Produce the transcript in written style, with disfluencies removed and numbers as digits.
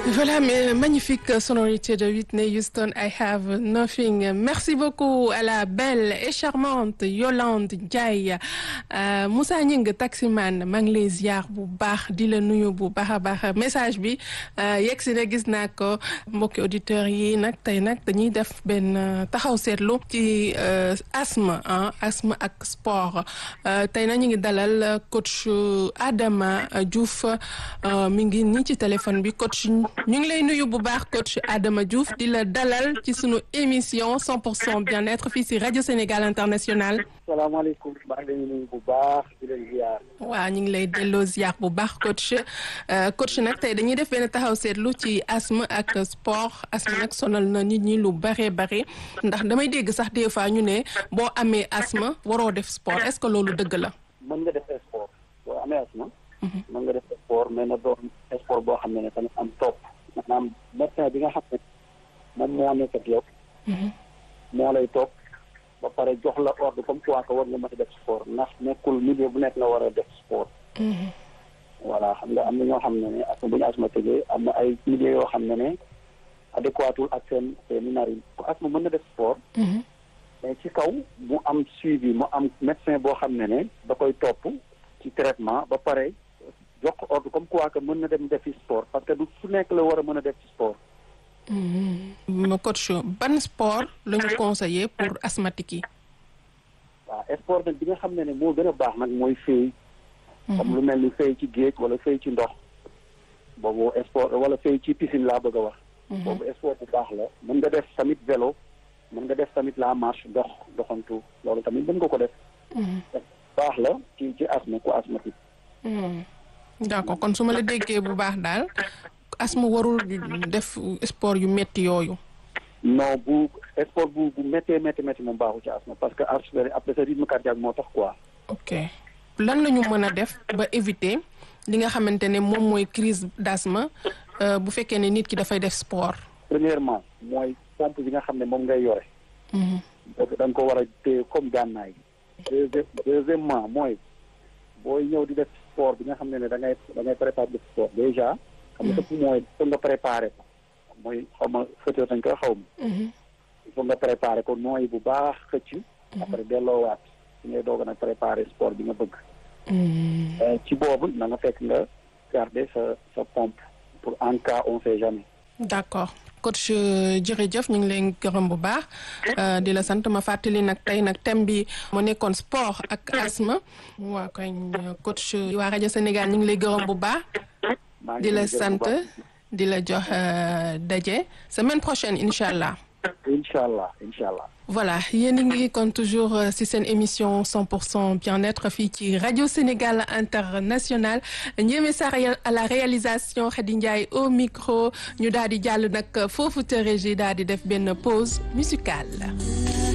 Voilà, mais magnifique sonorité de Whitney Houston, I Have Nothing. Merci beaucoup à la belle et charmante Yolande Ndiaye. Moussa Gningue taximan maa ngi lay ziar bu baax di la nuyu bu baax a baax message bi yegg si na gis naa ko mbokki auditeurs yi nag tey nag dañuy def benn taxaw seetlu ci asthme asthme ak sport tey nag ñu ngi dalal coach Adama Diouf mi ngi nii ci téléphone bi coach ñu ngi lay nuyu bu baax coach Adama Diouf di la dalal ci sunu émission 100% bien-être fii ci Radio Sénégal International. salaamaaleykum maa ngi leen nuyu bu baax di leen ziar. waaw ñu ngi lay delloo ziar bu baax coach nag tey dañuy def benn taxaw seetlu ci asthme ak sport asthme nag sonal na nit ñi lu bare bare ndax damay dégg sax des fois ñu ne boo amee asthme waroo def sport est-ce que loolu dëgg la. mën nga def sport boo amee asthme. mën nga def sport mais na doon sport boo xam ne tamit am topp maanaam médecin bi nga xam ne moom moo nekk ak yow. moo lay topp ba pare jox la ordre comme quoi que war nga mën a def sport ndax nekkul milieu bu nekk nga war a def sport. voilà xam nga am na ñoo xam ne asthme bu ñu asthme tëjee am na ay milieu yoo xam ne adéquatul ak seen narine ku asthme mën na def sport. mais ci kaw mu am suivi mu am médecin boo xam ne da koy topp ci traitement ba pare jox ko ordre comme quoi que mën na dem defi sport parce que du su nekk la war a mën a def ci sport. ma coach ban sport la ñu conseillé pour asthmatique yi. waaw sport nag bi nga xam ne moo gën a baax nag mooy fay. comme lu mel ni fay ci géej wala fay ci ndox. boobu sport wala fay ci piscine laa bëgg a wax. boobu sport bu baax la mën nga def tamit vélo mën nga def tamit la marche doxantu loolu tamit mën nga ko def. baax la ci asthme ku asthmatique. d'accord kon su ma la déggee bu baax daal asthme warul def sport yu métti yooyu. non bu sport bu méttee moom baaxul ci asthme parce que après sa rythme cardiaque moo tax quoi. ok lan la ñu mën a def ba éviter li nga xamante ne moom mooy crise d'asthme bu fekkee ne nit ki dafay def sport. premièrement mooy pompe bi nga xam ne moom ngay yore. donc da nga ko war a téye comme gànnaay. deuxièmement mooy booy ñëw di def sport bi nga xam ne da ngay préparer def sport déjà. xam nga mooy foog nga préparer ko mooy xaw ma xëccoo nañ ko xaw ma. foog nga préparer ko nooy bu baax xëcc. après delloowaat su ngay doog a nag préparer sport bi nga bëgg. ci boobu na nga fekk nga garder sa pompe pour en cas on sait jamais. d'accord coach jërëjëf ñu ngi leen gërëm bu baax di la sant ma fàttali nag tey nag thème bi mu nekkoon sport ak asthme waa koy coach waa rajo Sénégal ñu ngi lay gërëm bu baax di la sant di la jox daje semaine prochaine incha allah. Inch'Allah. Voilà yéen a ngi kon toujours ci seen émission 100% bien-être fii ci Radio Sénégal International Ndiémé Sarr à la réalisation Khady Ndiaye au micro ñu daal di jàll nag foofu te régie daal di def benn pause musicale.